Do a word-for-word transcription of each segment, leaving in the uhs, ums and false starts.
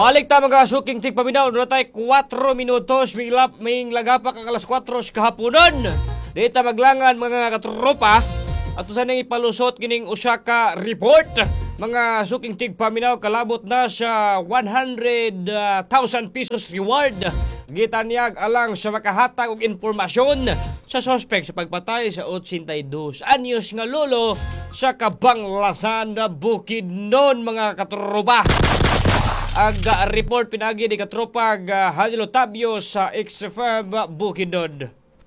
Balik ta mga suking tigpaminaw. Doon tayo four minutos. May, lap, may lagapak ang alas four kahaponon. Dito maglangan mga katropa. At sa nang ipalusot kining usa ka report. Mga suking tigpaminaw kalabot na sa one hundred thousand pesos reward. Gitanyag alang sa makahatag og impormasyon sa suspect sa pagpatay sa eighty-two anyos nga lolo sa Kabanglasan na Bukidnon mga katropa. Ang uh, report pinagi ni katropa uh, Hanilo Tabio sa X F M Bukidnon.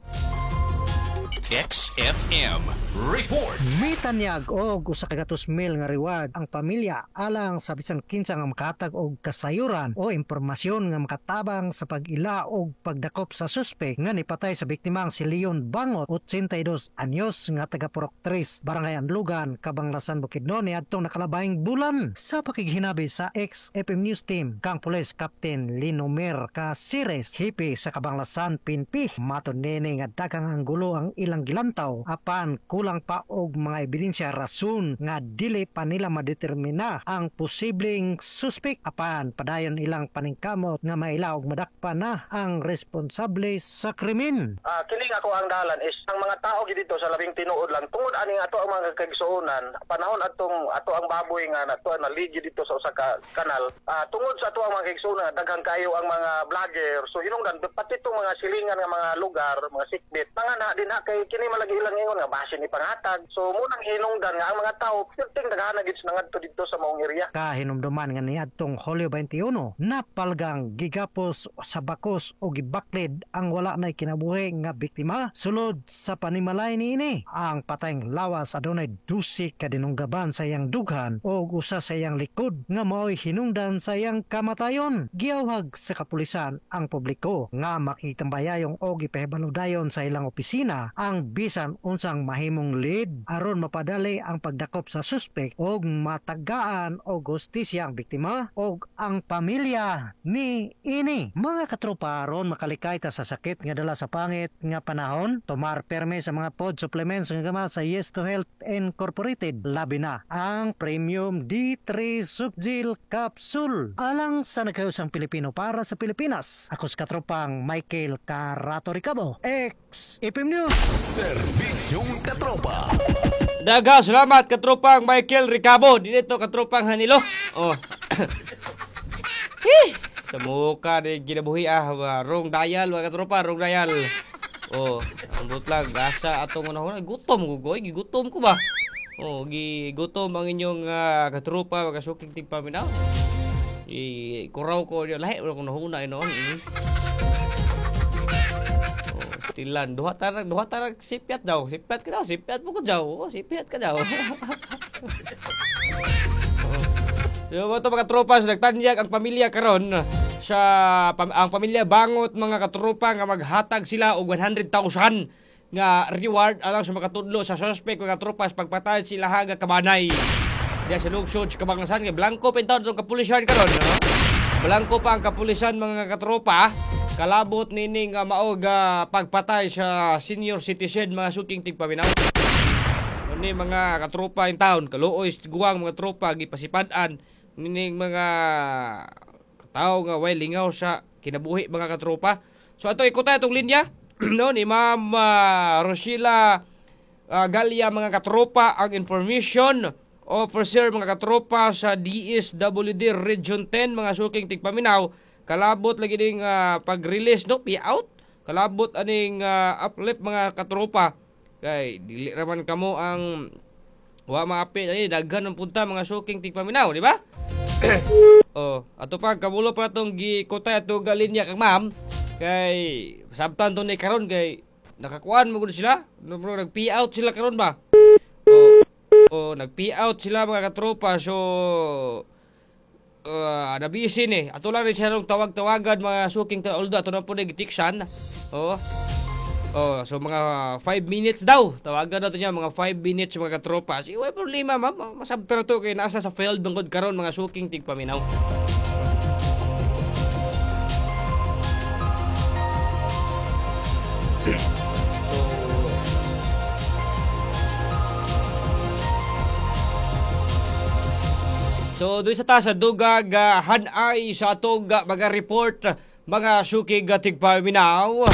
X F M Report. Mitanyag og usa ka gatos mil nga reward ang pamilya alang sa bisan kinsa nga makatag og kasayuran o impormasyon nga makatabang sa pag-ila og pagdakop sa suspek nga nipatay sa biktimang si Leon Bangot, eighty-two anyos nga taga Purok tres, Barangay Anlugan, Kabanglasan, Bukidnon niadtong nakalabayng bulan. Sa pakighinabi sa X F M News Team kang Police Captain Linomer Casires, hipi sa Kabanglasan Pinpi, matud nini nga daghang ang gulo ang ilang gilantaw apan kulang pa og mga ebidensya rason nga dili pa nila madetermina ang posibleng suspek apan padayon ilang paningkamot nga maila og madakpan na ang responsable sa krimen. Uh, kining ako ang dalan is ang mga tao dito sa labing tinuod lang tungod aning ato ang mga kaigsuonan panahon atong ato ang baboy nga nato na ligi dito sa usa ka kanal uh, tungod sa ato ang mga kaigsuonan daghang kayo ang mga vlogger so hinungdan pati itong mga silingan nga mga lugar mga sikbit mga na din ha kay kini malagi ilang ingon nga basin ni pangatag so munang hinungdan nga ang mga tao perting daghana gid nangadto dito sa maong area. Kahinumduman nga niadtong Hulyo twenty-one napalgang gigapos sa bakos o gibaklid ang wala na kinabuhi nga biktima sulod sa panimalay niini. Ang patayng lawas adunay dusi ka dinunggaban sa iyang dughan o usa sa iyang likod nga mao'y hinungdan sa iyang kamatayon. Giawhag sa kapulisan ang publiko nga makitambayayong o gipahibaludayon sa ilang opisina ang bisan unsang mahimong lead aron mapadali ang pagdakop sa suspek og matagaan og hustisya ang biktima og ang pamilya ni ini. Mga katropa aron makalikay ta sa sakit nga dala sa pangit nga panahon, tomar perme sa mga pod supplements nga gama sa Yes to Health Incorporated, labi na ang Premium D three Subgel Capsule alang sa nagkayusang Pilipino para sa Pilipinas. Ako sa katropang Michael Carato Ricabo, X F M News. Serbisyong katropa. Daga, salamat katropang Michael Ricabo. Dito katropang Hanilo. Oh. Hih, sa mukha ni ginabuhi ah, wrong dial mga katropa, wrong dial. Oh, ang butlag asa atong unahon gutom ko goy, gigutom ko ba? Oh, gigutom ang inyong uh, katropa mga suking tigpaminaw. I kuraw ko yo lahi ko nahuna ino. Mm. Tilan duha tarag duha tarag sipiat daw sipiat ka daw sipiat mo ko daw oh, sipiat ka daw. Yo mo to mga tropa sa nagtanyag ang pamilya karon sa pam, ang pamilya Bangot mga katropa nga maghatag sila og one hundred thousand nga reward alang sa makatudlo sa suspect mga tropa sa pagpatay sila haga kabanay. Diya sa lungsod sa Kabanglasan nga blanco pintaw sa kapulisan karon no. Blanco pa ang kapulisan mga katropa. Kalabot nining uh, maog uh, pagpatay sa senior citizen mga suking tigpaminaw. Ni mga katropa in town, kaluoy guwang mga tropa gipasipadan nining mga katao nga way lingaw sa kinabuhi mga katropa. So ato ikuta itong linya no ni Ma'am uh, Rosila uh, Galia mga katropa ang information officer mga katropa sa D S W D Region ten mga suking tigpaminaw. Kalabot lagi ding uh, pag-release no payout kalabot aning uh, uplift mga katropa kay dili raman kamo ang wa maapi ani daghan ng punta mga suking tigpaminaw di ba? Oh ato pa kamulo pa tong gikota ato galinya kang ma'am kay sabtan to ni karon kay nakakuan mo gud sila no nag payout sila karon ba? Oh oh nag payout sila mga katropa so Uh, nabisi ni. Ato lang rin siya nung tawag-tawagan mga suking although ato na po nag-tiksan. Oh. Oh, so mga five minutes daw. Tawagan nato niya mga five minutes mga katropa. Si way problema ma'am. Masabta na to kay nasa sa field bangod karon mga suking tigpaminaw. So doon sa taas dugag uh, hanay sa atong uh, mga report mga sukig uh, tigpaminaw.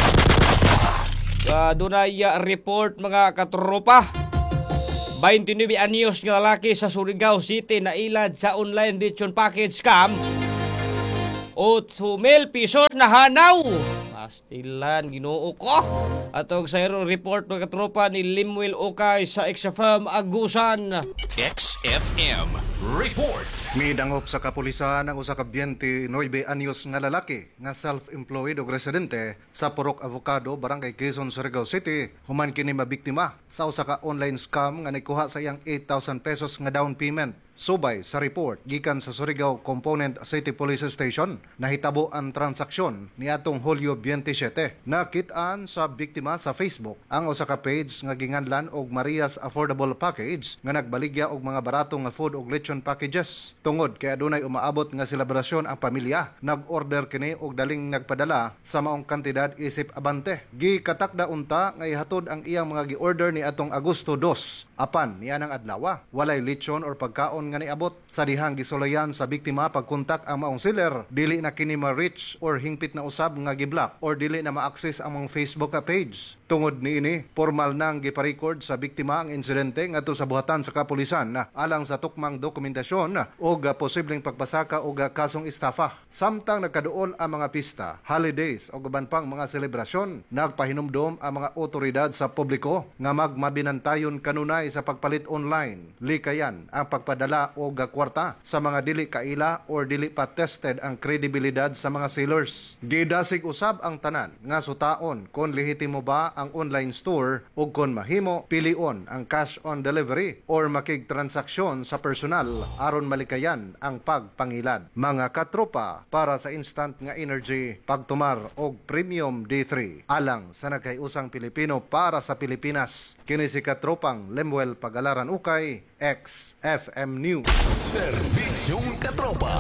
Uh, doon ay uh, report mga katropa. twenty-nine anyos nga lalaki sa Surigao City na ilad sa online lechon package scam. eight mil pesos na hanaw. Pastilan, ginoo ko. Atong sa report mga katropa ni Limwil Ukay sa X F M Agusan. X F M Report. Midangop sa kapulisan ang usa ka twenty-nine anyos nga lalaki nga self-employed o residente sa Purok Avocado, Barangay Quezon, Surigao City. Human kini mabiktima sa usa ka online scam nga nikuha sa iyang eight thousand pesos nga down payment. Subay sa report gikan sa Surigao Component City Police Station, nahitabo ang transaksyon ni atong Hulyo twenty-seven. Nakitaan sa biktima sa Facebook ang usa ka page nga ginganlan og Maria's Affordable Package nga nagbaligya og mga barato nga food og lechon packages. Tungod kay adunay umaabot nga selebrasyon ang pamilya, nag-order kini og daling nagpadala sa maong kantidad isip abante. Gikatakda unta nga ihatod ang iyang mga gi-order ni atong Agosto two. Apan niya ng adlaw, walay lechon or pagkaon nga niabot. Sa dihang gisulayan sa biktima pagkontak ang maong seller, dili na kini ma-reach or hingpit na usab nga gi-block or dili na ma-access ang mong Facebook page. Tungod niini, formal nang giparecord sa biktima ang insidente ngadto sa buhatan sa kapulisan na alang sa tukmang dokumentasyon o posibleng pagpasaka o kasong estafa. Samtang nagkaduol ang mga pista, holidays o guban pang mga selebrasyon, nagpahinumdom ang mga otoridad sa publiko nga magmabinantayon kanunay sa pagpalit online. Likayan ang pagpadala o kwarta sa mga dili kaila or dili pa tested ang kredibilidad sa mga sellers. Gidasig usab ang tanan nga sutaon kung lehitimo ba ang online store ug kung mahimo pilion ang cash on delivery or makig transaksyon sa personal aron malikayan ang pagpangilad. Mga katropa, para sa instant nga energy, pagtumar og Premium D three alang sa nagkayusang Pilipino para sa Pilipinas. Kini si katropang Lemuel Pagalaran Ukay, X F M News. Serbisyong katropa.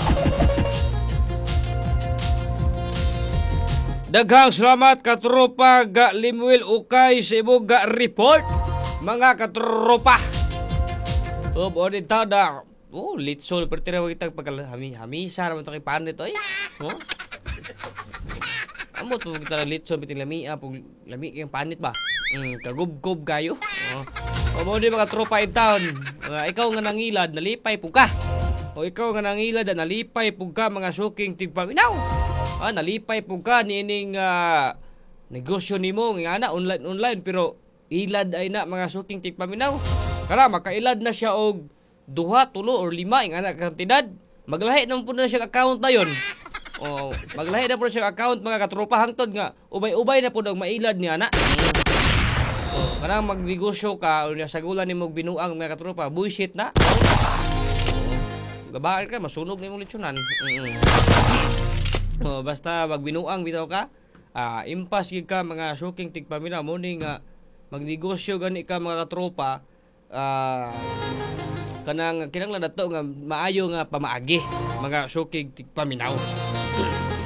Daghang salamat katropa ga Limuel Ukay sa imong ga report mga katropa. O bo ni tada. Oh, litson per tira kita pagkahami hamisa naman to kay panit oy. Oh. Amo to kita litson biting lami ah pug lami kay panit ba. Mm, kagub-gub kayo. Oh. O mo di mga tropa in town. Uh, ikaw nga nangilad nalipay pug ka. O ikaw nga nangilad nalipay pug ka mga suking tigpaminaw. Ah, nalipay pug ka nining uh, negosyo nimo nga ana online online pero ilad ay na mga suking tigpaminaw. Kara makailad na siya og duha, tulo or lima ing anak kantidad. Maglahi na po na siya account na yon. O maglahi na po na siya account mga katropa hangtod nga ubay-ubay na po og mailad ni ana. O kanang magnegosyo ka o sagulan nimo og binuang mga katropa, bullshit na. Gabaal ka masunog nimo lechonan. Mm-mm. O basta magbinuang bitaw ka, ah impas gid ka mga suking tigpamina mo ni nga magnegosyo gani ka mga katropa. Ah kanang kinanglan nato nga maayo nga pamaagi mga sukig tigpaminaw.